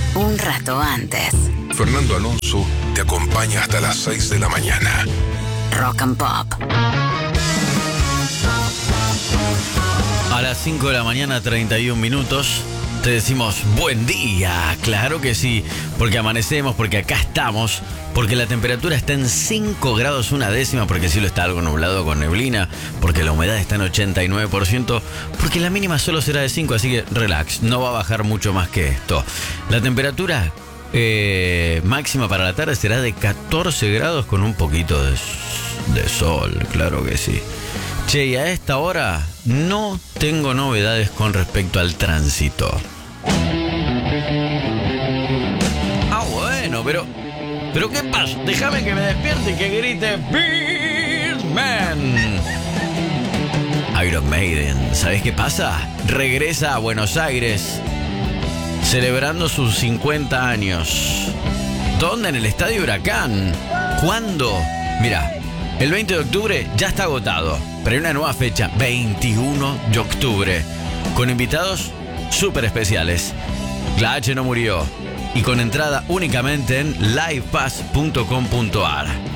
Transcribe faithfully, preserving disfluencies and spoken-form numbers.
un rato antes. Fernando Alonso te acompaña hasta las seis de la mañana. Rock and Pop. A las cinco de la mañana, treinta y un minutos, te decimos buen día. Claro que sí, porque amanecemos, porque acá estamos, porque la temperatura está en cinco grados una décima, porque el cielo está algo nublado con neblina, porque la humedad está en ochenta y nueve por ciento, porque la mínima solo será de cinco, así que relax, no va a bajar mucho más que esto. La temperatura eh, máxima para la tarde será de catorce grados con un poquito de, de sol, claro que sí. Che, y a esta hora no tengo novedades con respecto al tránsito. Ah, bueno, pero... ¿Pero qué pasa? Déjame que me despierte y que grite Birdman. Iron Maiden, ¿sabés qué pasa? Regresa a Buenos Aires celebrando sus cincuenta años. ¿Dónde? En el Estadio Huracán. ¿Cuándo? Mira, el veinte de octubre ya está agotado, pero hay una nueva fecha, veintiuno de octubre, con invitados súper especiales. La H no murió, y con entrada únicamente en livepass punto com punto ar.